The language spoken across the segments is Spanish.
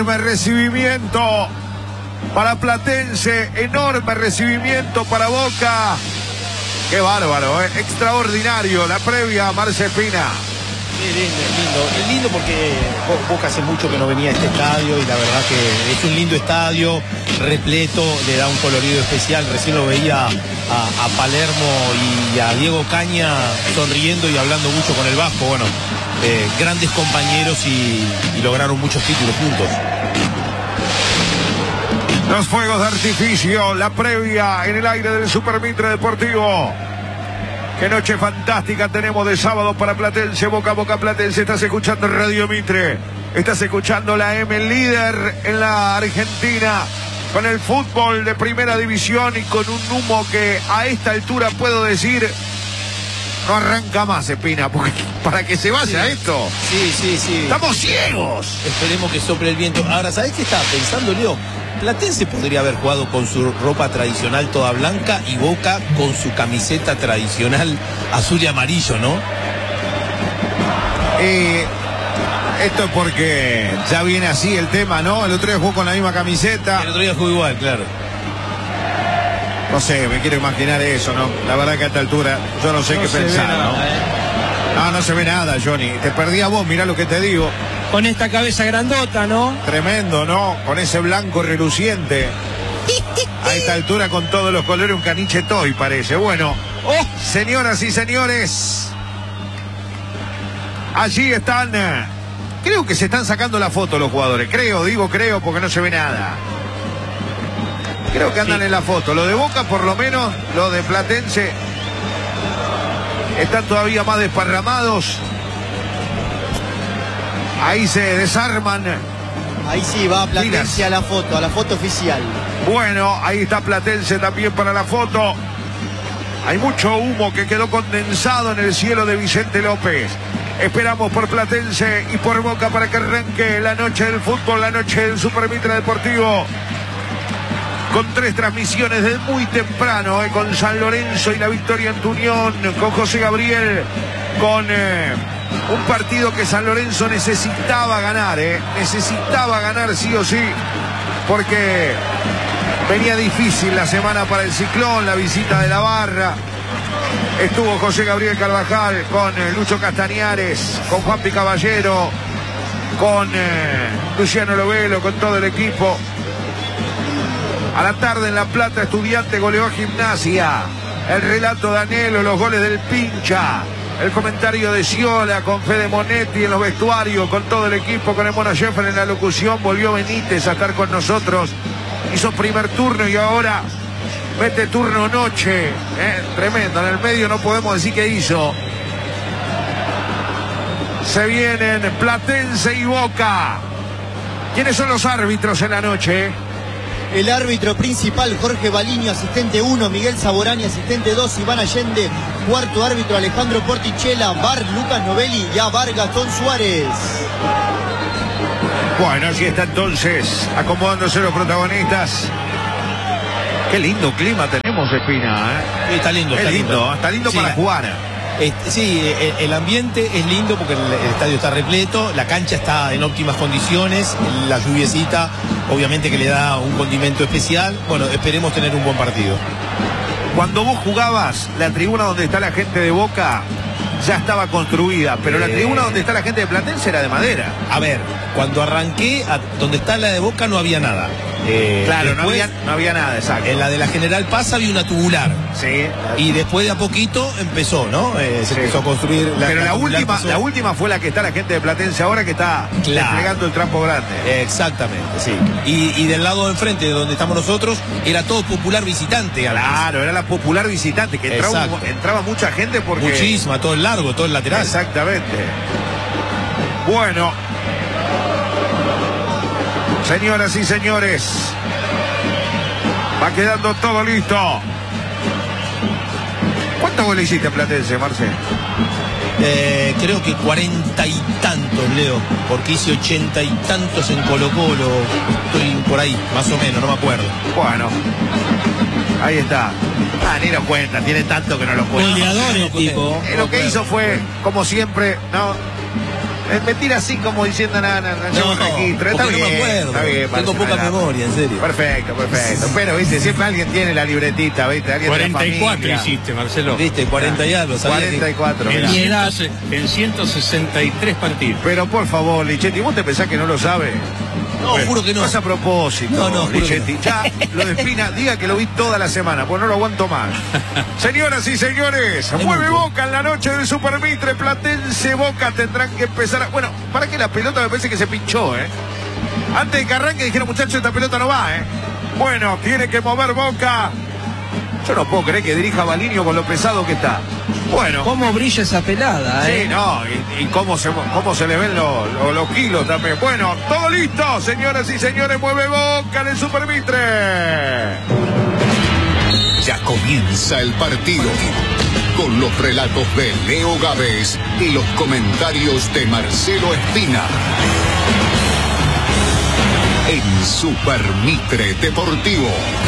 Enorme recibimiento para Platense, enorme recibimiento para Boca. Qué bárbaro, extraordinario la previa, Marce Espina. Es lindo porque Boca hace mucho que no venía a este estadio y la verdad que es un lindo estadio, repleto, le da un colorido especial. Recién lo veía a Palermo y a Diego Caña sonriendo y hablando mucho con el Vasco. Bueno, grandes compañeros y lograron muchos títulos juntos. Los fuegos de artificio, la previa en el aire del Super Mitre Deportivo. Qué noche fantástica tenemos de sábado para Platense, Boca Platense. Estás escuchando Radio Mitre, estás escuchando la M, líder en la Argentina, con el fútbol de primera división y con un humo que a esta altura puedo decir no arranca más, Espina, porque para que se vaya esto. Sí. Estamos ciegos. Esperemos que sople el viento. Ahora, ¿sabés qué estaba pensando, Leo? Platense podría haber jugado con su ropa tradicional toda blanca y Boca con su camiseta tradicional azul y amarillo, ¿no? Esto es porque ya viene así el tema, ¿no? El otro día jugó con la misma camiseta. El otro día jugó igual, claro. No sé, me quiero imaginar eso, ¿no? La verdad que a esta altura yo no sé qué pensar, ¿no? No se ve nada, Johnny. Te perdí a vos, mirá lo que te digo. Con esta cabeza grandota, ¿no? Tremendo, ¿no? Con ese blanco reluciente. A esta altura con todos los colores un caniche toy parece. Bueno, señoras y señores, allí están. Creo que se están sacando la foto los jugadores. Creo porque no se ve nada. Creo que andan en la foto. Lo de Boca por lo menos, lo de Platense están todavía más desparramados. Ahí se desarman. Ahí sí, va Platense a la foto oficial. Bueno, ahí está Platense también para la foto. Hay mucho humo que quedó condensado en el cielo de Vicente López. Esperamos por Platense y por Boca para que arranque la noche del fútbol, la noche del Super Mitre Deportivo. Con 3 transmisiones desde muy temprano, con San Lorenzo y la victoria en Unión, con José Gabriel, con un partido que San Lorenzo necesitaba ganar, necesitaba ganar sí o sí, porque venía difícil la semana para el Ciclón, la visita de la Barra. Estuvo José Gabriel Carvajal con Lucho Castañares, con Juanpi Caballero, con Luciano Lovelo, con todo el equipo. A la tarde en La Plata, Estudiante goleó a Gimnasia. El relato de Anhelo, los goles del Pincha. El comentario de Sciola con Fede Monetti en los vestuarios, con todo el equipo, con el Mono Sheffer en la locución. Volvió Benítez a estar con nosotros. Hizo primer turno y ahora mete turno noche. Tremendo. En el medio no podemos decir qué hizo. Se vienen Platense y Boca. ¿Quiénes son los árbitros en la noche? El árbitro principal, Jorge Baliño, asistente 1, Miguel Saborani, asistente 2, Iván Allende, cuarto árbitro, Alejandro Portichela, VAR, Lucas Novelli y a VAR, Gastón Suárez. Bueno, así está entonces, acomodándose los protagonistas. Qué lindo clima tenemos, Espina, Sí, está lindo. Está lindo sí, para jugar. Sí, el ambiente es lindo porque el estadio está repleto, la cancha está en óptimas condiciones, la lluviecita obviamente que le da un condimento especial. Bueno, esperemos tener un buen partido. Cuando vos jugabas, la tribuna donde está la gente de Boca ya estaba construida, pero la tribuna donde está la gente de Platense era de madera. A ver, cuando arranqué, donde está la de Boca no había nada. Claro, después, no había nada, exacto. En la de la General Paz había una tubular. Sí. Y después de a poquito empezó, ¿no? Se empezó a construir. Pero la última fue la que está la gente de Platense ahora, que está desplegando el trampo grande. Exactamente, sí. Y del lado de enfrente, de donde estamos nosotros, era todo popular visitante. Claro, era la popular visitante, que entraba mucha gente porque... Muchísima, todo el largo, todo el lateral. Exactamente. Bueno, señoras y señores, va quedando todo listo. ¿Cuántos goles hiciste en Platense, Marce? Creo que 40 y tantos, Leo, porque hice 80 y tantos en Colo-Colo. Estoy por ahí, más o menos, no me acuerdo. Bueno, ahí está. Ni lo cuenta, tiene tanto que no lo cuenta. Goleador el tipo. Lo que hizo fue, como siempre, ¿no? Me tira así como diciendo nada, No, registro. Está bien, no me acuerdo. está bien, Tengo poca memoria, en serio. Perfecto. Pero, viste, siempre alguien tiene la libretita, viste. Alguien 44 hiciste, Marcelo. Viste, 40 y algo. 44. En 163 partidos. Pero por favor, Lichetti, ¿vos te pensás que no lo sabe? No, juro que no. Es a propósito, No, Lichetti. Ya, lo de Espina, diga que lo vi toda la semana, pues no lo aguanto más. Señoras y señores, mueve Boca en la noche del Super Mitre, Platense Boca tendrán que empezar a... Bueno, para que la pelota me parece que se pinchó, Antes de que arranque dijeron, muchachos, esta pelota no va, Bueno, tiene que mover Boca. Yo no puedo creer que dirija Balinio con lo pesado que está. Bueno. ¿Cómo brilla esa pelada, Sí, no, y cómo se le ven los kilos también. Bueno, todo listo, señoras y señores, mueve Boca en el Super Mitre. Ya comienza el partido. Con los relatos de Leo Gávez y los comentarios de Marcelo Espina. En Super Mitre Deportivo.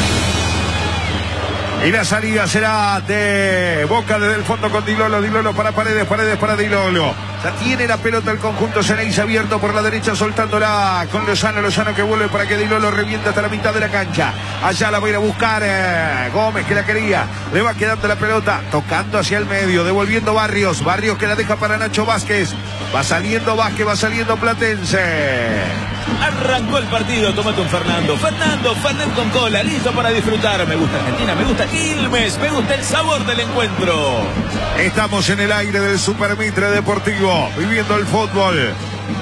Y la salida será de Boca desde el fondo con Di Lolo para Paredes para Di Lolo. Ya tiene la pelota el conjunto Ceneice abierto por la derecha soltándola con Lozano que vuelve para que Di Lolo reviente hasta la mitad de la cancha. Allá la va a ir a buscar Gómez que la quería. Le va quedando la pelota tocando hacia el medio, devolviendo Barrios que la deja para Nacho Vázquez. Va saliendo Vázquez, va saliendo Platense. Arrancó el partido, tómate un Fernando con cola, listo para disfrutar. Me gusta Argentina, me gusta Quilmes, me gusta el sabor del encuentro. Estamos en el aire del Super Mitre Deportivo, viviendo el fútbol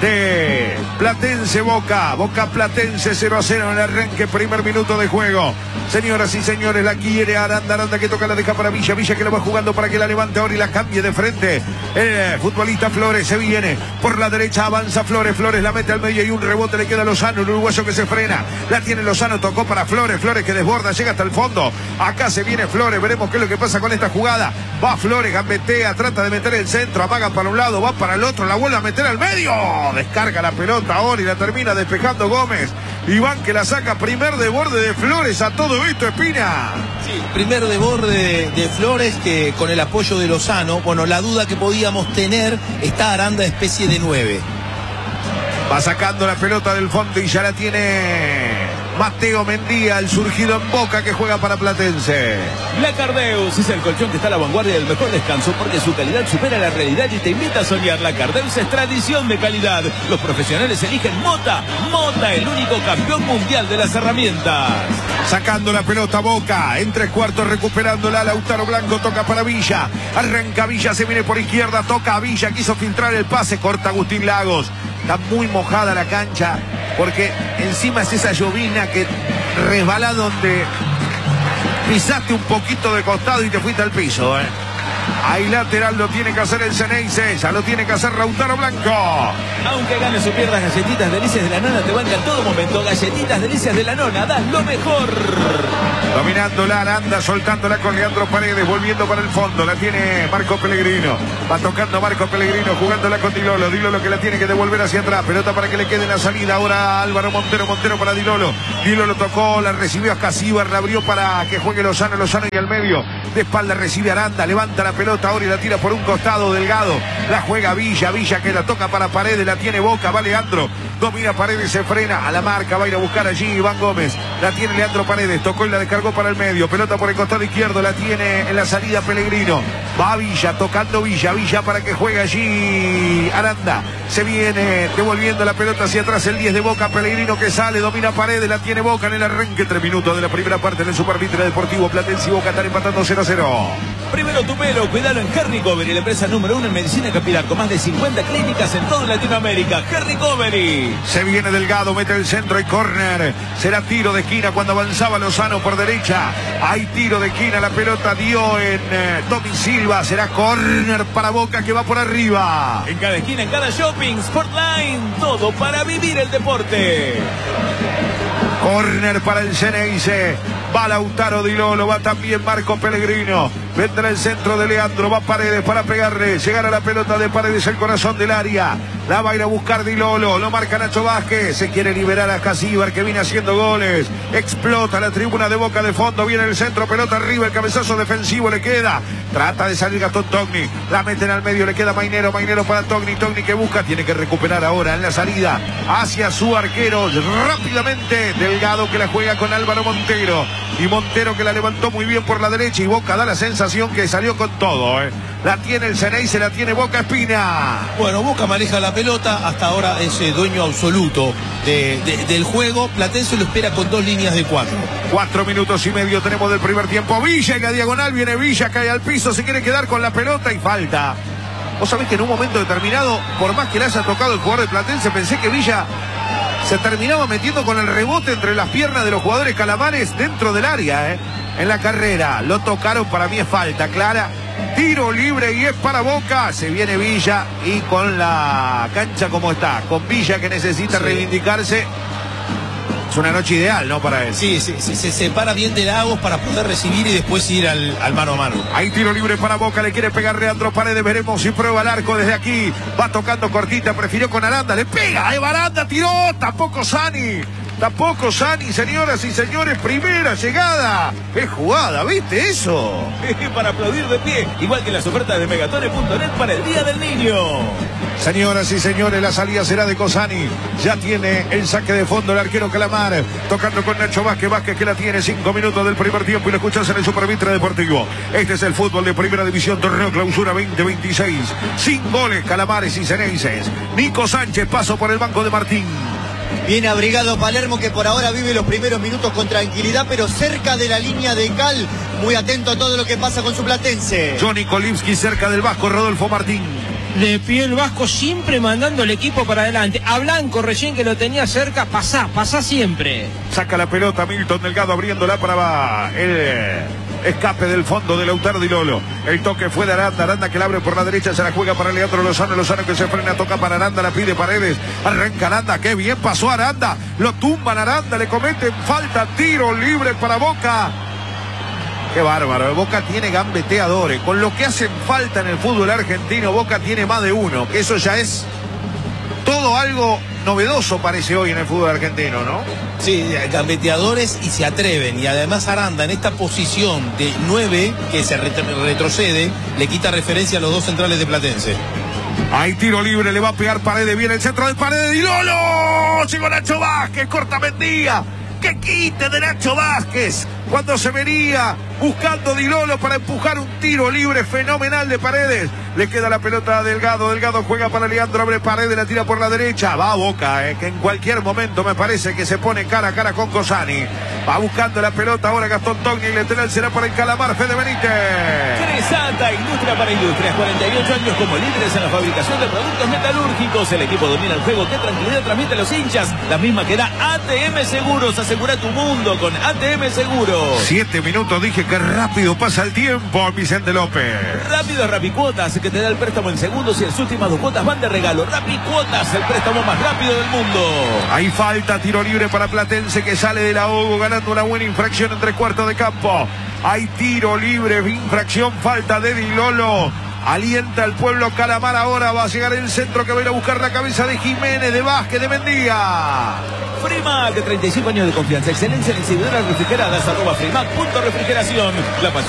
de Platense Boca Platense 0-0 en el arranque, primer minuto de juego. Señoras y señores, la quiere Aranda que toca, la deja para Villa que lo va jugando para que la levante ahora y la cambie de frente. El futbolista Flores se viene por la derecha, avanza Flores la mete al medio y un rebote le queda a Lozano, el uruguayo que se frena. La tiene Lozano, tocó para Flores que desborda, llega hasta el fondo. Acá se viene Flores, veremos qué es lo que pasa con esta jugada. Va Flores, gambetea, trata de meter el centro, amaga para un lado, va para el otro, la vuelve a meter al medio. Descarga la pelota ahora y la termina despejando Gómez. Iván que la saca, primer desborde de Flores a todo esto, Espina. Sí, primer desborde de Flores que con el apoyo de Lozano. Bueno, la duda que podíamos tener, está Aranda especie de 9. Va sacando la pelota del fondo y ya la tiene Mateo Mendía, el surgido en Boca que juega para Platense. Lacardeus es el colchón que está a la vanguardia del mejor descanso porque su calidad supera la realidad y te invita a soñar. Lacardeus es tradición de calidad. Los profesionales eligen Mota, el único campeón mundial de las herramientas. Sacando la pelota Boca, en 3/4 recuperándola, Lautaro Blanco toca para Villa, arranca Villa, se viene por izquierda, toca a Villa, quiso filtrar el pase, corta Agustín Lagos. Está muy mojada la cancha porque encima es esa llovizna que resbala donde pisaste un poquito de costado y te fuiste al piso. Ahí lateral lo tiene que hacer el Ceneice, ya lo tiene que hacer Lautaro Blanco. Aunque ganes o pierdas, Galletitas Delicias de la Nona te banca en todo momento. Galletitas Delicias de la Nona, das lo mejor. Dominándola Aranda, soltándola con Leandro Paredes, volviendo para el fondo, la tiene Marco Pellegrino, va tocando Marco Pellegrino, jugándola con Di Lolo que la tiene que devolver hacia atrás, pelota para que le quede en la salida, ahora Álvaro Montero para Di Lolo tocó, la recibió a Casíbar, la abrió para que juegue Lozano y al medio, de espalda recibe Aranda, levanta la pelota ahora y la tira por un costado Delgado, la juega Villa que la toca para Paredes, la tiene Boca, va Leandro, domina Paredes, se frena a la marca, va a ir a buscar allí Iván Gómez, la tiene Leandro Paredes, tocó y la descargó para el medio, pelota por el costado izquierdo, la tiene en la salida Pellegrino, va Villa, tocando Villa para que juegue allí Aranda, se viene devolviendo la pelota hacia atrás el 10 de Boca, Pellegrino que sale, domina Paredes, la tiene Boca en el arranque, 3 minutos de la primera parte en el Super Mitre Deportivo. Platense y Boca están empatando 0-0. Primero tu pelo, cuidalo en Hair Recovery, la empresa número 1 en medicina capilar con más de 50 clínicas en toda Latinoamérica. Hair Recovery. Se viene Delgado, mete el centro y córner. Será tiro de esquina cuando avanzaba Lozano por derecha. Hay tiro de esquina, la pelota dio en Tommy Silva. Será córner para Boca que va por arriba. En cada esquina, en cada shopping, Sportline, todo para vivir el deporte. Córner para el Ceneice. Va Lautaro Di Lolo, va también Marco Pellegrino. Vendrá el centro de Leandro, va Paredes para pegarle. Llegará la pelota de Paredes al corazón del área. La va a ir a buscar Di Lolo. Lo marca Nacho Vázquez. Se quiere liberar a Casíbar, que viene haciendo goles. Explota la tribuna de Boca de fondo. Viene el centro, pelota arriba. El cabezazo defensivo le queda. Trata de salir Gastón Togni. La meten al medio. Le queda Mainero. Mainero para Togni. Togni que busca. Tiene que recuperar ahora en la salida hacia su arquero. Rápidamente Delgado, que la juega con Álvaro Montero. Y Montero, que la levantó muy bien por la derecha. Y Boca da la sensación que salió con todo. La tiene el Ceney, se la tiene Boca Espina. Bueno, Boca maneja la pelota, hasta ahora es dueño absoluto del juego. Platense lo espera con 2 líneas de 4. 4 minutos y medio tenemos del primer tiempo. Villa en la diagonal, viene Villa, cae al piso, se quiere quedar con la pelota y falta. Vos sabés que en un momento determinado, por más que le haya tocado el jugador de Platense, pensé que Villa se terminaba metiendo con el rebote entre las piernas de los jugadores calamares dentro del área, en la carrera. Lo tocaron, para mí es falta clara. Tiro libre y es para Boca. Se viene Villa y con la cancha como está, con Villa que necesita reivindicarse. Es una noche ideal, ¿no? Para él. Sí, se separa bien de Lagos para poder recibir y después ir al mano a mano. Hay tiro libre para Boca, le quiere pegar Leandro Paredes, veremos si prueba el arco desde aquí. Va tocando cortita, prefirió con Aranda, le pega, Aranda tiró, tampoco Sani, señoras y señores, primera llegada. Es jugada, ¿viste eso? Para aplaudir de pie, igual que las ofertas de Megatone.net para el Día del Niño. Señoras y señores, la salida será de Cosani. Ya tiene el saque de fondo el arquero Calamar. Tocando con Nacho Vázquez. Vázquez que la tiene. 5 minutos del primer tiempo y lo escuchas en el Supervitre Deportivo. Este es el fútbol de Primera División, Torneo Clausura 2026. Sin goles, Calamares y Ceneices. Nico Sánchez, paso por el banco de Martín. Bien abrigado Palermo, que por ahora vive los primeros minutos con tranquilidad, pero cerca de la línea de cal. Muy atento a todo lo que pasa con su Platense. Johnny Kolimski cerca del Vasco, Rodolfo Martín. De pie el Vasco, siempre mandando el equipo para adelante. A Blanco recién, que lo tenía cerca, pasá siempre. Saca la pelota Milton Delgado, abriéndola para el escape del fondo de Lautaro Di Lolo. El toque fue de Aranda. Aranda que la abre por la derecha, se la juega para Leandro Lozano. Lozano que se frena, toca para Aranda, la pide Paredes. Arranca Aranda, qué bien pasó Aranda. Lo tumban Aranda, le cometen falta. Tiro libre para Boca. Qué bárbaro, Boca tiene gambeteadores. Con lo que hacen falta en el fútbol argentino, Boca tiene más de uno. Que eso ya es todo algo novedoso, parece hoy en el fútbol argentino, ¿no? Sí, gambeteadores y se atreven. Y además Aranda en esta posición de 9 que se retrocede, le quita referencia a los 2 centrales de Platense. Hay tiro libre, le va a pegar Paredes, viene el centro de Paredes, Di Lolo. Llegó Nacho Vázquez, corta Mendía. ¡Qué quite de Nacho Vázquez! Cuando se venía buscando Di Lolo para empujar un tiro libre fenomenal de Paredes. Le queda la pelota a Delgado. Delgado juega para Leandro, abre Paredes, la tira por la derecha. Va a Boca, que en cualquier momento me parece que se pone cara a cara con Cosani. Va buscando la pelota ahora Gastón Togni. El lateral será para el Calamar, Fede Benítez. Cresata, industria para industrias. 48 años como líderes en la fabricación de productos metalúrgicos. El equipo domina el juego. ¿Qué tranquilidad transmite a los hinchas? La misma que da ATM Seguros. Asegura tu mundo con ATM Seguros. 7 minutos, dije que rápido pasa el tiempo, Vicente López. Rápido Rapicuotas, que te da el préstamo en segundos y en sus últimas 2 cuotas van de regalo. Rapicuotas, el préstamo más rápido del mundo. Hay falta, tiro libre para Platense, que sale del ahogo ganando una buena infracción en 3/4 de campo. Hay tiro libre, infracción, falta de Di Lolo. Alienta al pueblo Calamar, ahora va a llegar el centro que va a ir a buscar la cabeza de Jiménez, de Vázquez, de Mendía. Frimac, de 35 años de confianza, excelencia en distribuidoras refrigeradas, @frimac.refrigeración. La pasión